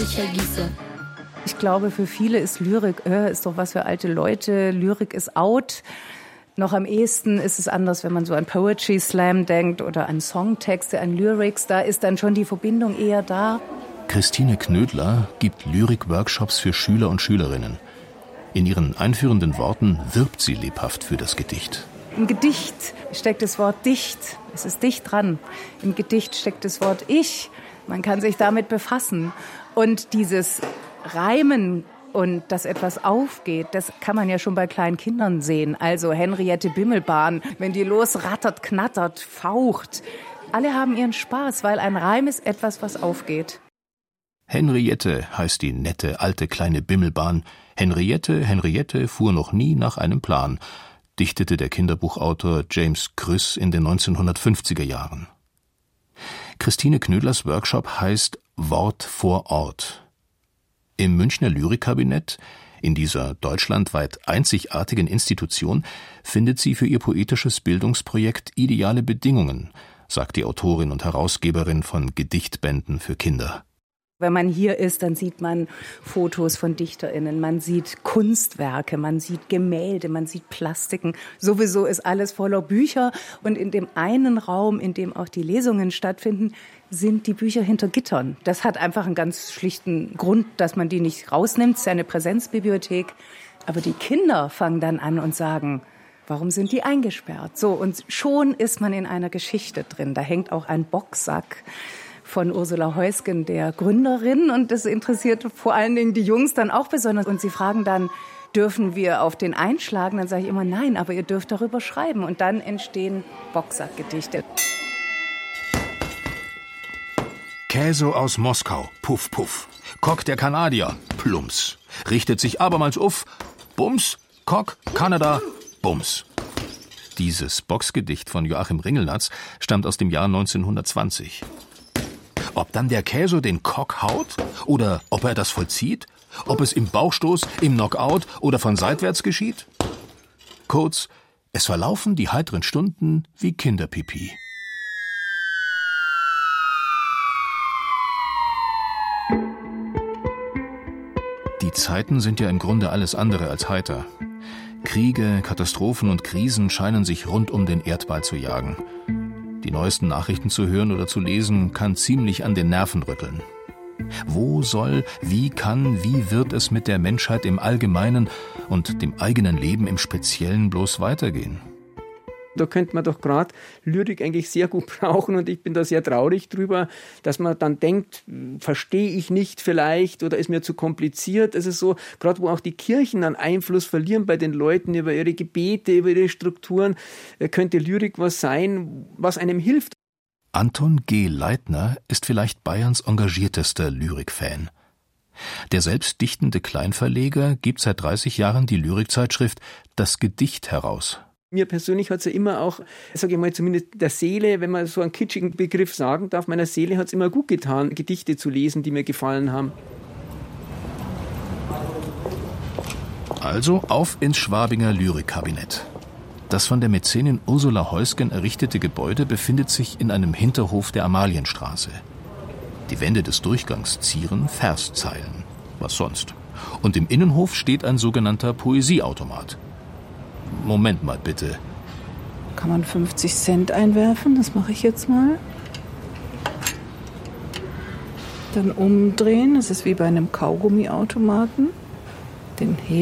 ich vergieße. Ich glaube, für viele ist Lyrik, ist doch was für alte Leute. Lyrik ist out. Noch am ehesten ist es anders, wenn man so an Poetry Slam denkt oder an Songtexte, an Lyrics. Da ist dann schon die Verbindung eher da. Christine Knödler gibt Lyrik-Workshops für Schüler und Schülerinnen. In ihren einführenden Worten wirbt sie lebhaft für das Gedicht. Im Gedicht steckt das Wort dicht. Es ist dicht dran. Im Gedicht steckt das Wort ich. Man kann sich damit befassen. Und dieses Reimen und dass etwas aufgeht, das kann man ja schon bei kleinen Kindern sehen. Also Henriette Bimmelbahn, wenn die losrattert, knattert, faucht. Alle haben ihren Spaß, weil ein Reim ist etwas, was aufgeht. Henriette heißt die nette, alte, kleine Bimmelbahn. Henriette fuhr noch nie nach einem Plan, dichtete der Kinderbuchautor James Krüss in den 1950er Jahren. Christine Knödlers Workshop heißt Wort vor Ort. Im Münchner Lyrikkabinett, in dieser deutschlandweit einzigartigen Institution, findet sie für ihr poetisches Bildungsprojekt ideale Bedingungen, sagt die Autorin und Herausgeberin von Gedichtbänden für Kinder. Wenn man hier ist, dann sieht man Fotos von DichterInnen, man sieht Kunstwerke, man sieht Gemälde, man sieht Plastiken. Sowieso ist alles voller Bücher. Und in dem einen Raum, in dem auch die Lesungen stattfinden, sind die Bücher hinter Gittern. Das hat einfach einen ganz schlichten Grund, dass man die nicht rausnimmt. Es ist ja eine Präsenzbibliothek. Aber die Kinder fangen dann an und sagen, warum sind die eingesperrt? So, und schon ist man in einer Geschichte drin. Da hängt auch ein Boxsack von Ursula Heusgen, der Gründerin. Und das interessiert vor allen Dingen die Jungs dann auch besonders. Und sie fragen dann, dürfen wir auf den einschlagen? Dann sage ich immer, nein, aber ihr dürft darüber schreiben. Und dann entstehen Boxsackgedichte. Käse aus Moskau, puff, puff. Kock der Kanadier, plumps. Richtet sich abermals auf, bums, Kock, Kanada, bums. Dieses Boxgedicht von Joachim Ringelnatz stammt aus dem Jahr 1920. Ob dann der Käse den Kock haut oder ob er das vollzieht, ob es im Bauchstoß, im Knockout oder von seitwärts geschieht? Kurz, es verlaufen die heiteren Stunden wie Kinderpipi. Die Zeiten sind ja im Grunde alles andere als heiter. Kriege, Katastrophen und Krisen scheinen sich rund um den Erdball zu jagen. Die neuesten Nachrichten zu hören oder zu lesen, kann ziemlich an den Nerven rütteln. Wo soll, wie kann, wie wird es mit der Menschheit im Allgemeinen und dem eigenen Leben im Speziellen bloß weitergehen? Da könnte man doch gerade Lyrik eigentlich sehr gut brauchen und ich bin da sehr traurig drüber, dass man dann denkt, verstehe ich nicht vielleicht oder ist mir zu kompliziert. Es ist so, gerade wo auch die Kirchen an Einfluss verlieren bei den Leuten über ihre Gebete, über ihre Strukturen, könnte Lyrik was sein, was einem hilft. Anton G. Leitner ist vielleicht Bayerns engagiertester Lyrikfan. Der selbst dichtende Kleinverleger gibt seit 30 Jahren die Lyrikzeitschrift Das Gedicht heraus. Mir persönlich hat es ja immer auch, sage ich mal, zumindest der Seele, wenn man so einen kitschigen Begriff sagen darf, meiner Seele hat es immer gut getan, Gedichte zu lesen, die mir gefallen haben. Also auf ins Schwabinger Lyrikkabinett. Das von der Mäzenin Ursula Heusgen errichtete Gebäude befindet sich in einem Hinterhof der Amalienstraße. Die Wände des Durchgangs zieren Verszeilen. Was sonst? Und im Innenhof steht ein sogenannter Poesieautomat. Moment mal bitte. Kann man 50 Cent einwerfen? Das mache ich jetzt mal. Dann umdrehen. Das ist wie bei einem Kaugummiautomaten. Den Hebel